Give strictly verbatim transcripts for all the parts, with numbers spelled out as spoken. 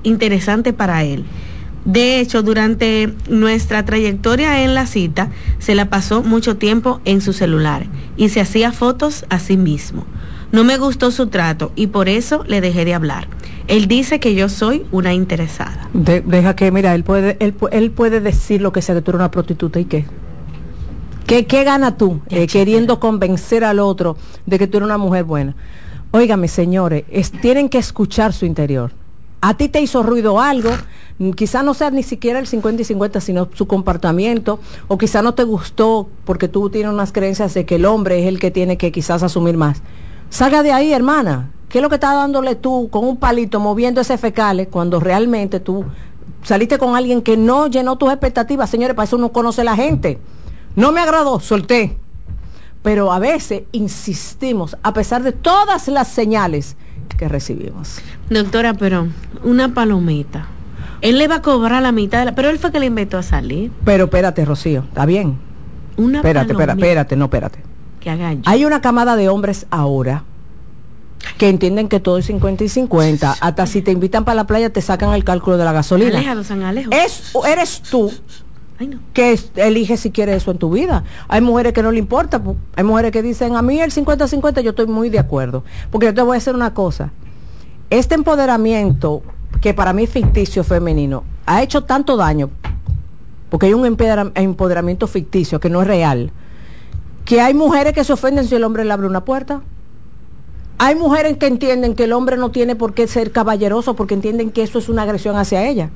interesante para él. De hecho, durante nuestra trayectoria en la cita, se la pasó mucho tiempo en su celular y se hacía fotos a sí mismo. No me gustó su trato y por eso le dejé de hablar. Él dice que yo soy una interesada. De, deja que, mira, él puede, él, él puede decir lo que sea, que tú eres una prostituta y qué. ¿Qué, qué gana tú eh, queriendo convencer al otro de que tú eres una mujer buena? Óigame, señores, es, tienen que escuchar su interior. A ti te hizo ruido algo, quizá no sea ni siquiera el cincuenta y cincuenta, sino su comportamiento, o quizá no te gustó porque tú tienes unas creencias de que el hombre es el que tiene que quizás asumir más. Salga de ahí, hermana. ¿Qué es lo que estás dándole tú con un palito moviendo ese fecales cuando realmente tú saliste con alguien que no llenó tus expectativas? Señores, para eso uno conoce a la gente. No me agradó, solté. Pero a veces insistimos, a pesar de todas las señales que recibimos. Doctora, pero una palomita. Él le va a cobrar la mitad de la... Pero él fue que le invitó a salir. Pero espérate, Rocío, ¿está bien? Una espérate, palomita. espérate, espérate, no, espérate. Que haga yo. Hay una camada de hombres ahora que entienden que todo es cincuenta y cincuenta. Hasta si te invitan para la playa te sacan el cálculo de la gasolina. Aléjalo, San Alejo. Es, eres tú Ay, no. que es, eliges si quieres eso en tu vida. Hay mujeres que no le importa. Hay mujeres que dicen, a mí el cincuenta cincuenta yo estoy muy de acuerdo. Porque yo te voy a decir una cosa. Este empoderamiento, que para mí es ficticio femenino, ha hecho tanto daño, porque hay un empoderamiento ficticio que no es real, que hay mujeres que se ofenden si el hombre le abre una puerta. Hay mujeres que entienden que el hombre no tiene por qué ser caballeroso porque entienden que eso es una agresión hacia ella.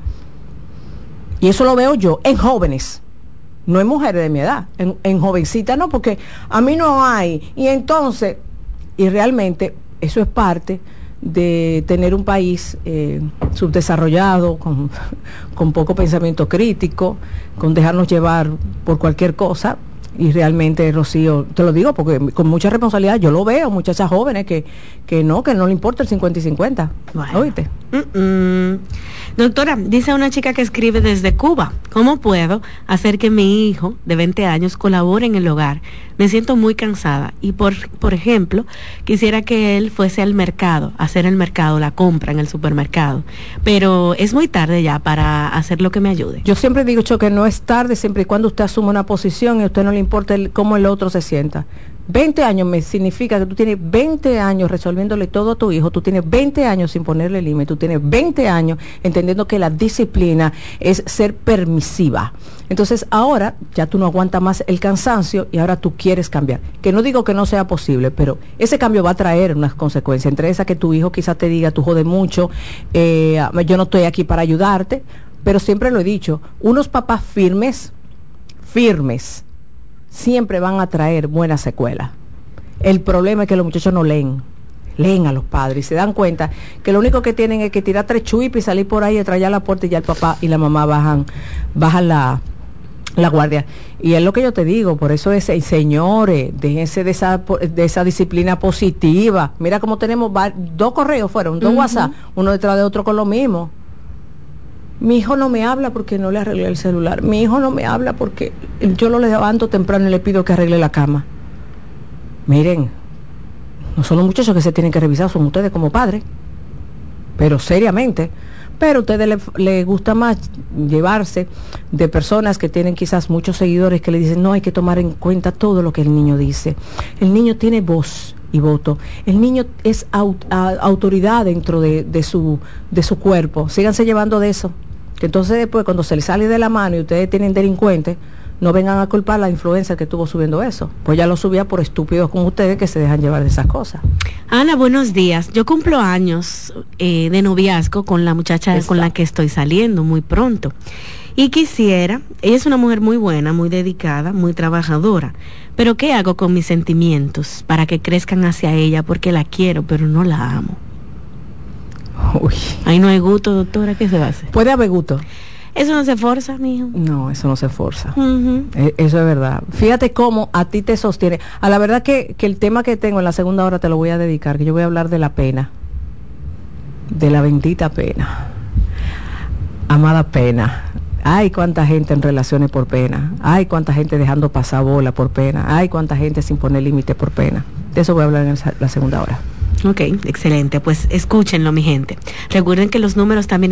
Y eso lo veo yo en jóvenes, no en mujeres de mi edad, en, en jovencitas no, porque a mí no hay. Y entonces, y realmente eso es parte de tener un país eh, subdesarrollado, con, con poco pensamiento crítico, con dejarnos llevar por cualquier cosa. Y realmente, Rocío, te lo digo porque con mucha responsabilidad, yo lo veo, muchachas jóvenes que, que no, que no le importa el cincuenta y cincuenta. Bueno. ¿Oíste? Mm-mm. Doctora, dice una chica que escribe desde Cuba, ¿cómo puedo hacer que mi hijo de veinte años colabore en el hogar? Me siento muy cansada y, por, por ejemplo, quisiera que él fuese al mercado, a hacer el mercado, la compra en el supermercado, pero es muy tarde ya para hacer lo que me ayude. Yo siempre digo yo, que no es tarde siempre y cuando usted asuma una posición y a usted no le importa el, cómo el otro se sienta. veinte años me significa que tú tienes veinte años resolviéndole todo a tu hijo, tú tienes veinte años sin ponerle límite, tú tienes veinte años entendiendo que la disciplina es ser permisiva. Entonces ahora ya tú no aguantas más el cansancio y ahora tú quieres cambiar. Que no digo que no sea posible, pero ese cambio va a traer unas consecuencias, entre esas que tu hijo quizás te diga, tú jodes mucho, eh, yo no estoy aquí para ayudarte, pero siempre lo he dicho, unos papás firmes, firmes, siempre van a traer buenas secuelas. El problema es que los muchachos no leen, leen a los padres y se dan cuenta que lo único que tienen es que tirar tres chuipis y salir por ahí, estrellar la puerta y ya el papá y la mamá bajan, bajan la, la guardia. Y es lo que yo te digo, por eso es, señores, déjense de esa, de esa disciplina positiva. Mira cómo tenemos dos correos fueron, dos uh-huh. WhatsApp, uno detrás de otro con lo mismo. Mi hijo no me habla porque no le arreglé el celular. Mi hijo no me habla porque yo lo levanto temprano y le pido que arregle la cama. Miren, no son los muchachos que se tienen que revisar, son ustedes como padres. Pero seriamente. Pero a ustedes les le gusta más llevarse de personas que tienen quizás muchos seguidores que le dicen, no, hay que tomar en cuenta todo lo que el niño dice. El niño tiene voz y voto. El niño es aut, a, autoridad dentro de, de, su, de su cuerpo. Síganse llevando de eso. Que entonces después, cuando se les sale de la mano y ustedes tienen delincuentes, no vengan a culpar la influencia que estuvo subiendo eso. Pues ya lo subía por estúpidos como ustedes que se dejan llevar de esas cosas. Ana, buenos días. Yo cumplo años eh, de noviazgo con la muchacha Está. con la que estoy saliendo muy pronto. Y quisiera, ella es una mujer muy buena, muy dedicada, muy trabajadora, pero ¿qué hago con mis sentimientos para que crezcan hacia ella? Porque la quiero, pero no la amo. Uy. Ahí no hay gusto, doctora, ¿qué se va a hacer? Puede haber gusto. ¿Eso no se forza, mijo? No, eso no se forza. Uh-huh. eh, Eso es verdad. Fíjate cómo a ti te sostiene. A la verdad que, que el tema que tengo en la segunda hora te lo voy a dedicar, que yo voy a hablar de la pena. De la bendita pena. Amada pena. Ay, cuánta gente en relaciones por pena. Ay, cuánta gente dejando pasar bola por pena. Ay, cuánta gente sin poner límite por pena. De eso voy a hablar en la segunda hora. Ok, excelente. Pues escúchenlo, mi gente. Recuerden que los números también